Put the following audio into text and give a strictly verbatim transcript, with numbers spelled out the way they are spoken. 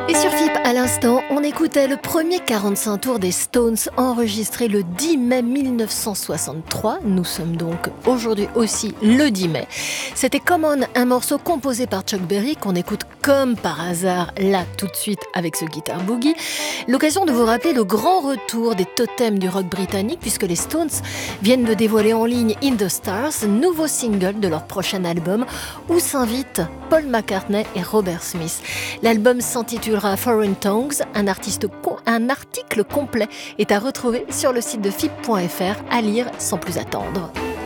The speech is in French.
Et sur F I P, à l'instant, on écoutait le premier quarante-cinq tours des Stones enregistré le dix mai mille neuf cent soixante-trois. Nous sommes donc aujourd'hui aussi le dix mai. C'était Come On, un morceau composé par Chuck Berry qu'on écoute comme par hasard là tout de suite avec ce guitar boogie. L'occasion de vous rappeler le grand retour des totems du rock britannique puisque les Stones viennent de dévoiler en ligne In the Stars, nouveau single de leur prochain album où s'invitent Paul McCartney et Robert Smith. L'album s'intitulera Foreign Tongues. Un, artiste con, un article complet est à retrouver sur le site de F I P point F R, à lire sans plus attendre.